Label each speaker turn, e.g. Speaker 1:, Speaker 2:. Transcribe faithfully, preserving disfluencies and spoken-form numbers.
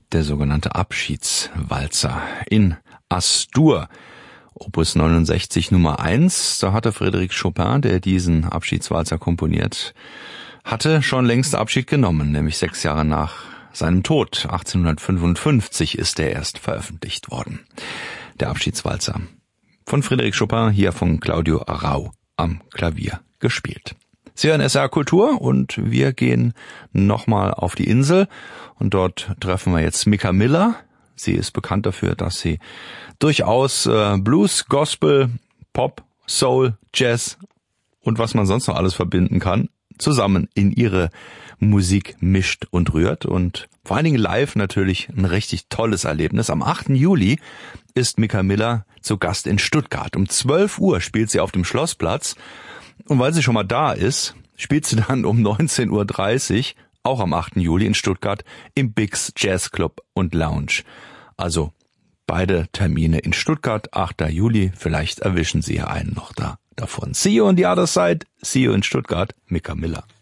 Speaker 1: der sogenannte Abschiedswalzer in As-Dur, Opus neunundsechzig Nummer eins. Da hatte Frédéric Chopin, der diesen Abschiedswalzer komponiert, hatte schon längst Abschied genommen, nämlich sechs Jahre nach seinem Tod. achtzehnhundertfünfundfünfzig ist er erst veröffentlicht worden. Der Abschiedswalzer von Frédéric Chopin, hier von Claudio Arrau am Klavier gespielt. Sie hören S R Kultur und wir gehen nochmal auf die Insel und dort treffen wir jetzt Micca Miller. Sie ist bekannt dafür, dass sie durchaus äh, Blues, Gospel, Pop, Soul, Jazz und was man sonst noch alles verbinden kann, zusammen in ihre Musik mischt und rührt und vor allen Dingen live natürlich ein richtig tolles Erlebnis. Am achten Juli ist Micca Miller zu Gast in Stuttgart. Um zwölf Uhr spielt sie auf dem Schlossplatz. Und weil sie schon mal da ist, spielt sie dann um neunzehn Uhr dreißig, auch am achten Juli in Stuttgart, im Bix Jazz Club und Lounge. Also beide Termine in Stuttgart, achter Juli. Vielleicht erwischen Sie ja einen noch da davon. See you on the other side. See you in Stuttgart. Micca Miller.